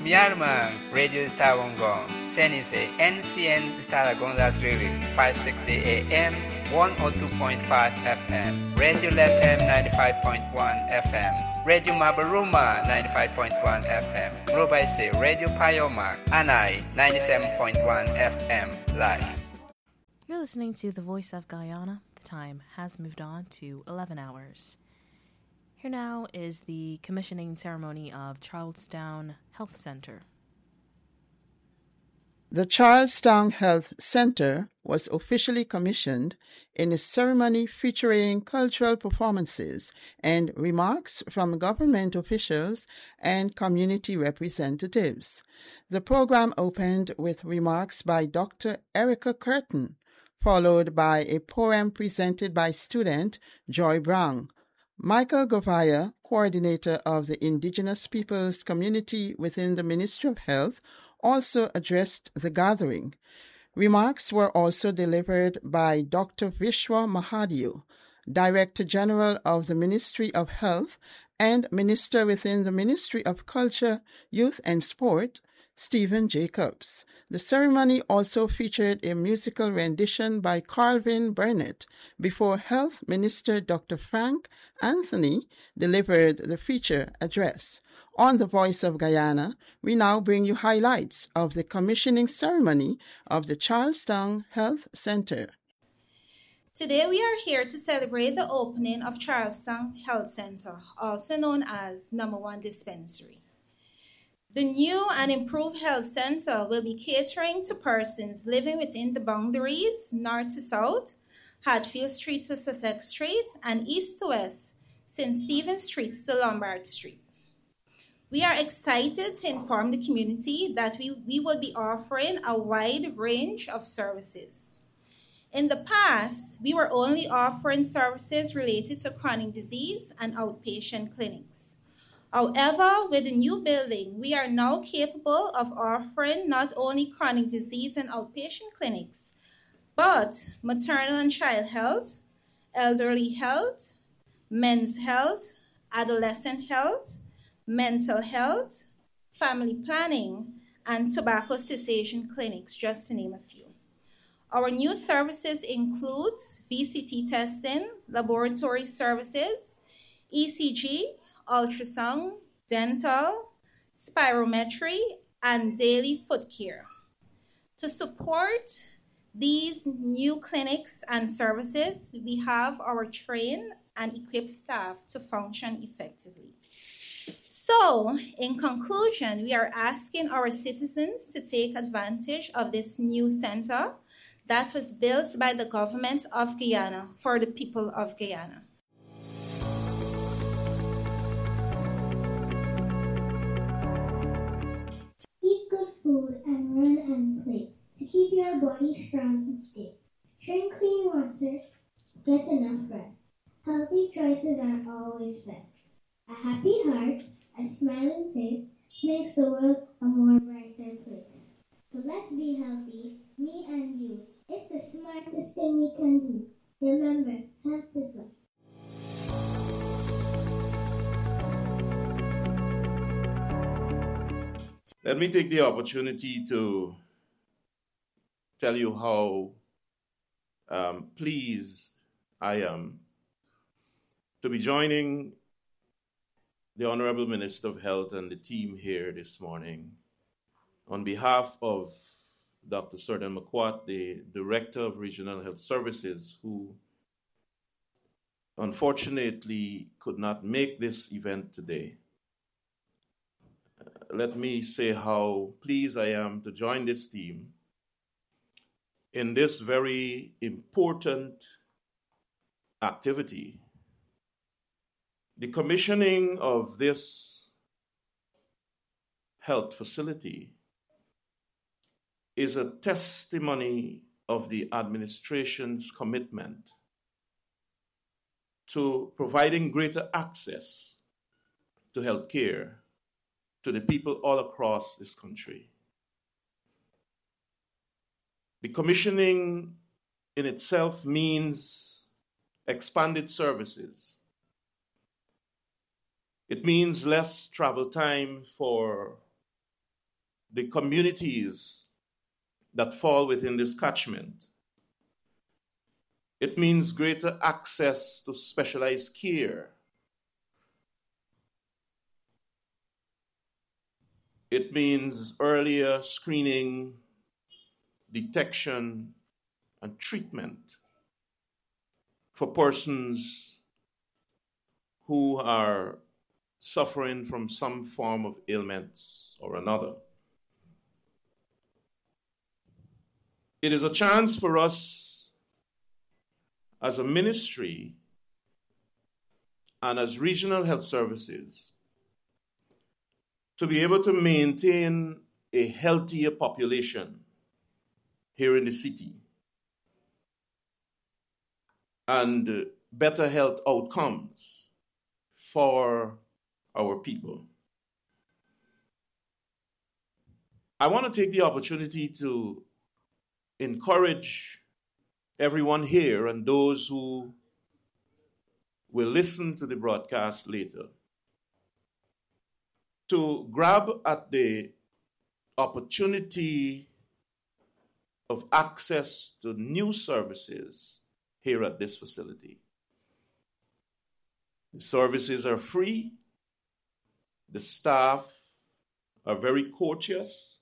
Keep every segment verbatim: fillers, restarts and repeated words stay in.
Myanmar, Radio Tawangong, Senise, N C N Taragonga Trili, five sixty A M, one oh two point five F M, Radio Lethem ninety-five point one F M, Radio Mabaruma ninety-five point one F M, Robaise, Radio Payomak, Anai ninety-seven point one F M, live. You're listening to The Voice of Guyana. The time has moved on to eleven hours. Here now is the commissioning ceremony of Charlestown Health Center. The Charlestown Health Center was officially commissioned in a ceremony featuring cultural performances and remarks from government officials and community representatives. The program opened with remarks by Doctor Erica Curtin, followed by a poem presented by student Joy Brown. Michael Govaya, coordinator of the Indigenous Peoples Community within the Ministry of Health, also addressed the gathering. Remarks were also delivered by Doctor Vishwa Mahadew, Director General of the Ministry of Health, and Minister within the Ministry of Culture, Youth and Sport, Stephen Jacobs. The ceremony also featured a musical rendition by Carlvin Burnett before Health Minister Doctor Frank Anthony delivered the feature address. On The Voice of Guyana, we now bring you highlights of the commissioning ceremony of the Charlestown Health Center. Today we are here to celebrate the opening of Charlestown Health Center, also known as Number One Dispensary. The new and improved health center will be catering to persons living within the boundaries north to south, Hatfield Street to Sussex Street, and east to west, Saint Stephen Street to Lombard Street. We are excited to inform the community that we, we will be offering a wide range of services. In the past, we were only offering services related to chronic disease and outpatient clinics. However, with the new building, we are now capable of offering not only chronic disease and outpatient clinics, but maternal and child health, elderly health, men's health, adolescent health, mental health, family planning, and tobacco cessation clinics, just to name a few. Our new services include V C T testing, laboratory services, E C G, ultrasound, dental, spirometry, and daily foot care. To support these new clinics and services, we have our trained and equipped staff to function effectively. So, in conclusion, we are asking our citizens to take advantage of this new center that was built by the government of Guyana for the people of Guyana. Eat good food and run and play to keep your body strong each day. Drink clean water, get enough rest. Healthy choices are always best. A happy heart, a smiling face makes the world a more brighter place. So let's be healthy, me and you. It's the smartest thing we can do. Remember, health is wealth. Let me take the opportunity to tell you how um, pleased I am to be joining the Honorable Minister of Health and the team here this morning on behalf of Doctor Serdan Makwat, the Director of Regional Health Services, who unfortunately could not make this event today. Uh, let me say how pleased I am to join this team in this very important activity. The commissioning of this health facility is a testimony of the administration's commitment to providing greater access to health care to the people all across this country. The commissioning in itself means expanded services. It means less travel time for the communities that fall within this catchment. It means greater access to specialized care. It means earlier screening, detection, and treatment for persons who are suffering from some form of ailments or another. It is a chance for us as a ministry and as regional health services to be able to maintain a healthier population here in the city and better health outcomes for our people. I want to take the opportunity to encourage everyone here and those who will listen to the broadcast later to grab at the opportunity of access to new services here at this facility. The services are free. The staff are very courteous.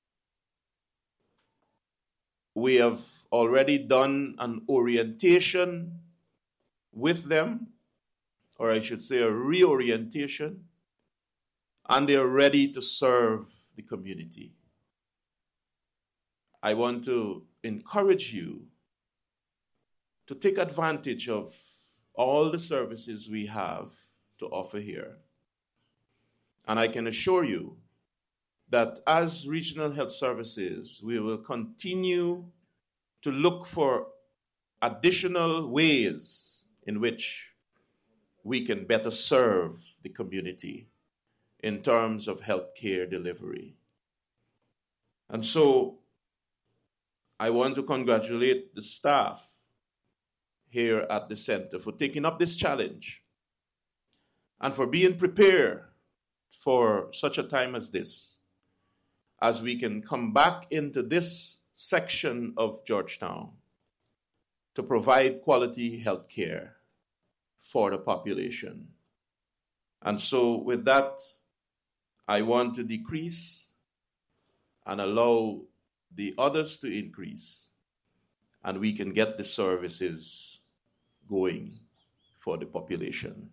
We have already done an orientation with them, or I should say a reorientation, and they are ready to serve the community. I want to encourage you to take advantage of all the services we have to offer here. And I can assure you that as regional health services, we will continue to look for additional ways in which we can better serve the community in terms of healthcare delivery. And so I want to congratulate the staff here at the center for taking up this challenge and for being prepared for such a time as this, as we can come back into this section of Georgetown to provide quality health care for the population. And so with that, I want to decrease and allow the others to increase, and we can get the services going for the population.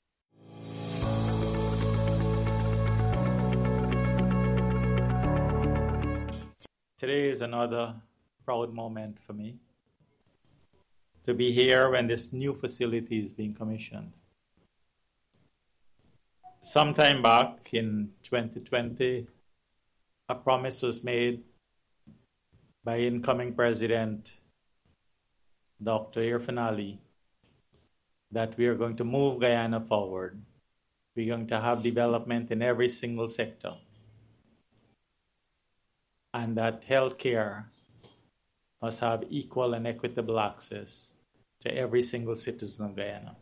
Today is another proud moment for me to be here when this new facility is being commissioned. Sometime back in twenty twenty, a promise was made by incoming President Doctor Irfaan Ali that we are going to move Guyana forward. We're going to have development in every single sector, and that healthcare must have equal and equitable access to every single citizen of Guyana.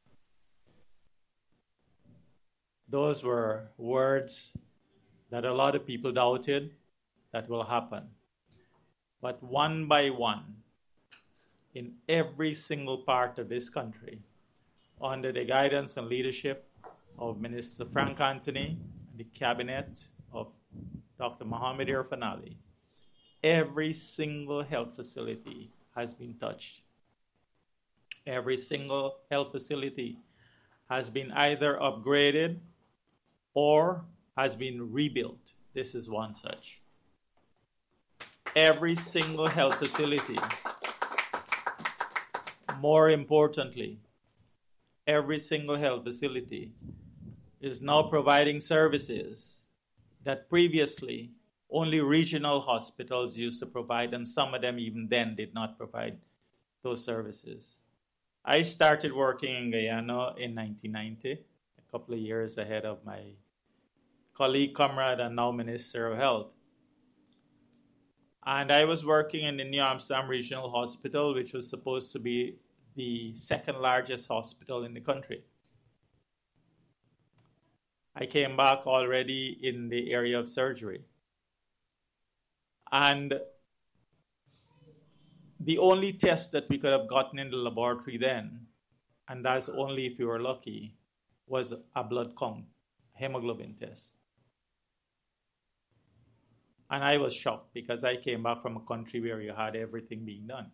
Those were words that a lot of people doubted that will happen. But one by one, in every single part of this country, under the guidance and leadership of Minister Frank Anthony and the cabinet of Doctor Mohamed Irfaan Ali, every single health facility has been touched. Every single health facility has been either upgraded or has been rebuilt. This is one such. Every single health facility, more importantly, every single health facility is now providing services that previously only regional hospitals used to provide, and some of them even then did not provide those services. I started working in Guyana in nineteen ninety, a couple of years ahead of my colleague, comrade, and now Minister of Health. And I was working in the New Amsterdam Regional Hospital, which was supposed to be the second largest hospital in the country. I came back already in the area of surgery. And the only test that we could have gotten in the laboratory then, and that's only if we were lucky, was a blood count, hemoglobin test. And I was shocked because I came back from a country where you had everything being done.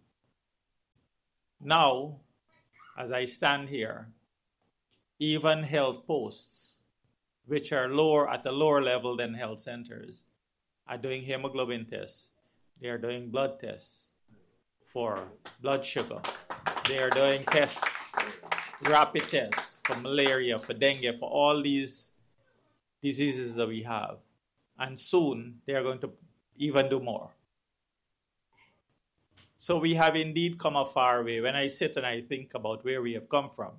Now, as I stand here, even health posts, which are lower at a lower level than health centers, are doing hemoglobin tests. They are doing blood tests for blood sugar. They are doing tests, rapid tests for malaria, for dengue, for all these diseases that we have. And soon they are going to even do more. So we have indeed come a far way. When I sit and I think about where we have come from,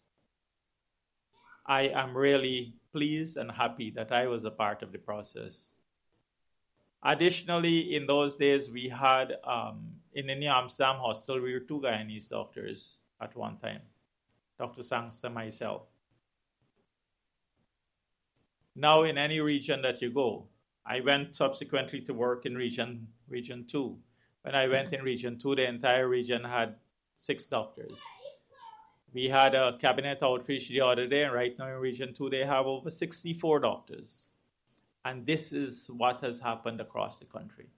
I am really pleased and happy that I was a part of the process. Additionally, in those days, we had, um, in the New Amsterdam Hospital, we were two Guyanese doctors at one time, Doctor Sangster and myself. Now, in any region that you go, I went subsequently to work in region, region two. When I went in region two, the entire region had six doctors. We had a cabinet outreach the other day, and right now in region two, they have over sixty-four doctors. And this is what has happened across the country.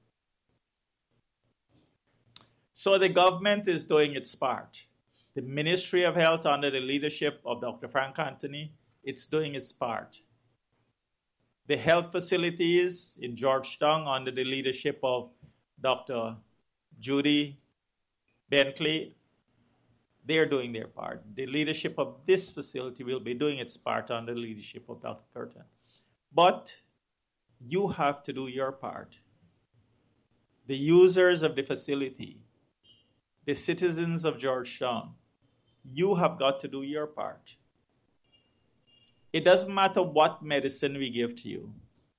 So the government is doing its part. The Ministry of Health, under the leadership of Doctor Frank Anthony, it's doing its part. The health facilities in Georgetown, under the leadership of Doctor Judy Bentley, they're doing their part. The leadership of this facility will be doing its part under the leadership of Doctor Curtin. But you have to do your part. The users of the facility, the citizens of Georgetown, you have got to do your part. It doesn't matter what medicine we give to you.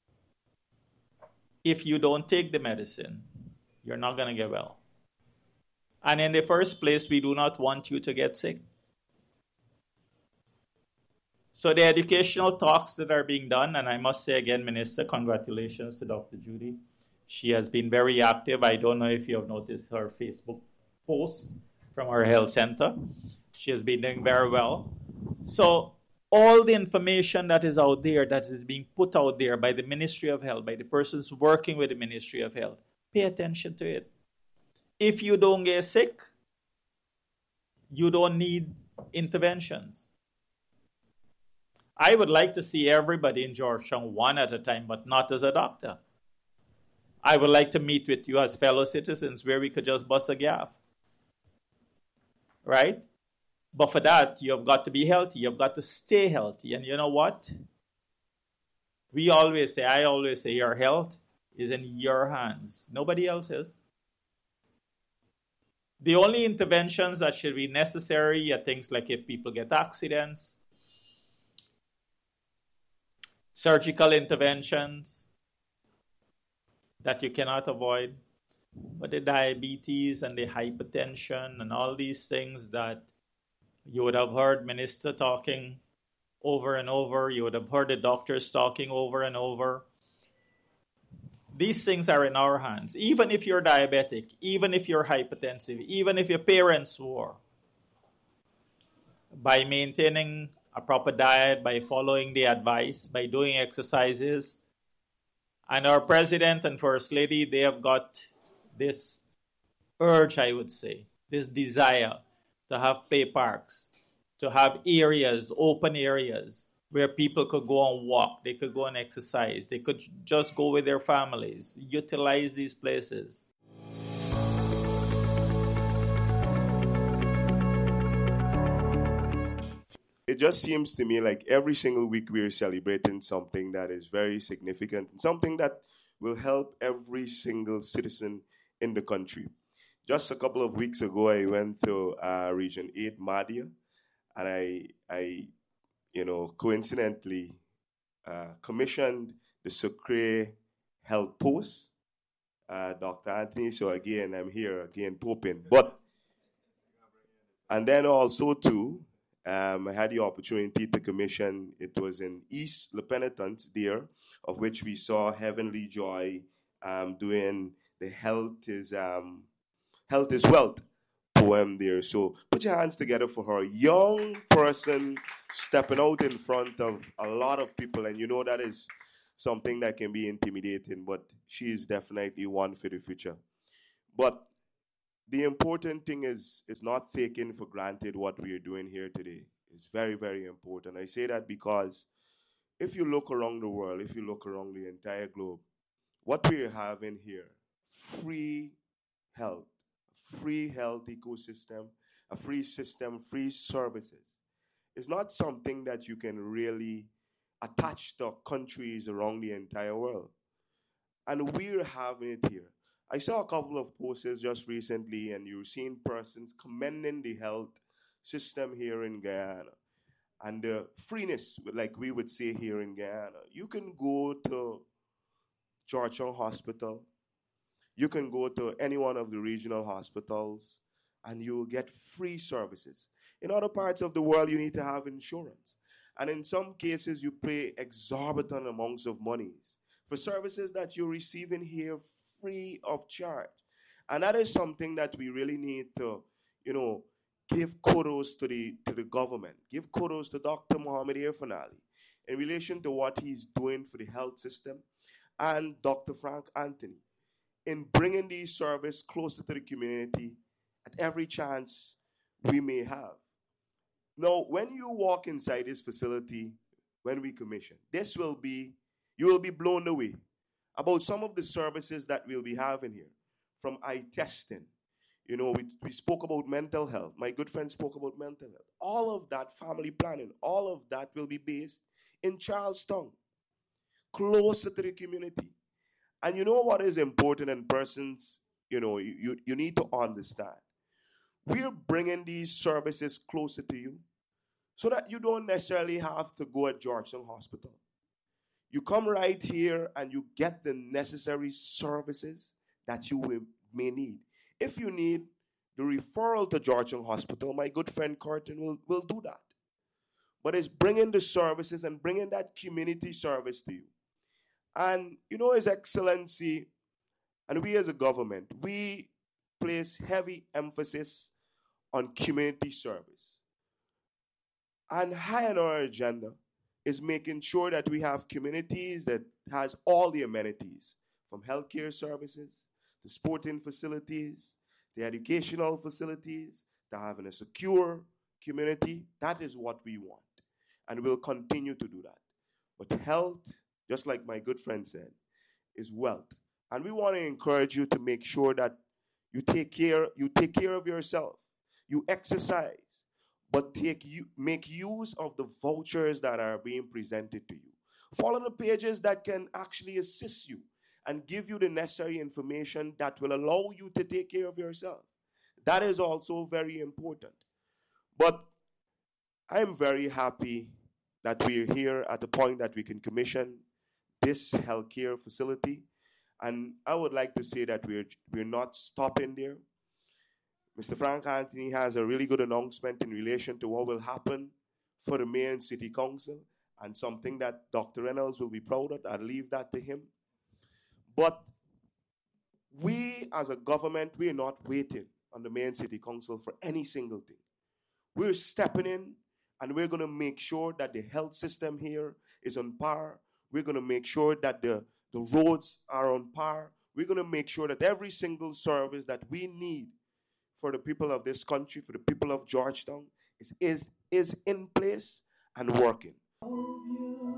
If you don't take the medicine, you're not going to get well. And in the first place, we do not want you to get sick. So the educational talks that are being done, and I must say again, Minister, congratulations to Doctor Judy. She has been very active. I don't know if you have noticed her Facebook posts from our health center. She has been doing very well. So all the information that is out there, that is being put out there by the Ministry of Health, by the persons working with the Ministry of Health, pay attention to it. If you don't get sick, you don't need interventions. I would like to see everybody in Georgetown one at a time, but not as a doctor. I would like to meet with you as fellow citizens where we could just bust a gap. Right? But for that, you have got to be healthy. You've got to stay healthy. And you know what? We always say, I always say, your health is in your hands. Nobody else's. The only interventions that should be necessary are things like if people get accidents, surgical interventions that you cannot avoid, but the diabetes and the hypertension and all these things that you would have heard Minister talking over and over, you would have heard the doctors talking over and over. These things are in our hands. Even if you're diabetic, even if you're hypertensive, even if your parents were, by maintaining a proper diet, by following the advice, by doing exercises. And our President and First Lady, they have got this urge, I would say, this desire to have play parks, to have areas, open areas, where people could go and walk, they could go and exercise, they could just go with their families, utilize these places. It just seems to me like every single week we're celebrating something that is very significant, and something that will help every single citizen in the country. Just a couple of weeks ago, I went to uh, Region eight, Mahdia, and I, I, you know, coincidentally uh, commissioned the Sucre Health Post, uh, Doctor Anthony. So again, I'm here again, poping. But, and then also too, Um, I had the opportunity to commission, it was in East Le Penitent there, of which we saw Heavenly Joy um, doing the health is um, health is wealth poem there. So put your hands together for her. Young person stepping out in front of a lot of people, and you know that is something that can be intimidating, but she is definitely one for the future. But the important thing is, is not taking for granted what we are doing here today. It's very, very important. I say that because if you look around the world, if you look around the entire globe, what we are having here, free health, free health ecosystem, a free system, free services, is not something that you can really attach to countries around the entire world. And we're having it here. I saw a couple of posts just recently, and you're seeing persons commending the health system here in Guyana and the freeness, like we would say here in Guyana. You can go to Georgetown Hospital, you can go to any one of the regional hospitals, and you will get free services. In other parts of the world, you need to have insurance. And in some cases, you pay exorbitant amounts of monies for services that you're receiving here free of charge. And that is something that we really need to, you know, give kudos to the to the government. Give kudos to Doctor Mohamed Irfan-Ali in relation to what he's doing for the health system, and Doctor Frank Anthony in bringing these services closer to the community at every chance we may have. Now, when you walk inside this facility, when we commission, this will be, you will be blown away about some of the services that we'll be having here, from eye testing. You know, we, we spoke about mental health. My good friend spoke about mental health. All of that, family planning, all of that will be based in Charlestown, closer to the community. And you know what is important, and persons, you know, you, you, you need to understand. We're bringing these services closer to you so that you don't necessarily have to go at Georgetown Hospital. You come right here and you get the necessary services that you will, may need. If you need the referral to Georgetown Hospital, my good friend Curtin will, will do that. But it's bringing the services and bringing that community service to you. And, you know, His Excellency, and we as a government, we place heavy emphasis on community service. And high on our agenda is making sure that we have communities that has all the amenities, from healthcare services, to sporting facilities, the educational facilities, to having a secure community. That is what we want. And we'll continue to do that. But health, just like my good friend said, is wealth. And we want to encourage you to make sure that you take care, you take care of yourself. You exercise, but take you make use of the vouchers that are being presented to you. Follow the pages that can actually assist you and give you the necessary information that will allow you to take care of yourself. That is also very important. But I'm very happy that we're here at the point that we can commission this healthcare facility. And I would like to say that we're, we're not stopping there. Mister Frank Anthony has a really good announcement in relation to what will happen for the mayor and city council, and something that Doctor Reynolds will be proud of. I'll leave that to him. But we as a government, we're not waiting on the mayor and city council for any single thing. We're stepping in, and we're going to make sure that the health system here is on par. We're going to make sure that the, the roads are on par. We're going to make sure that every single service that we need for the people of this country, for the people of Georgetown, is, is, is in place and working.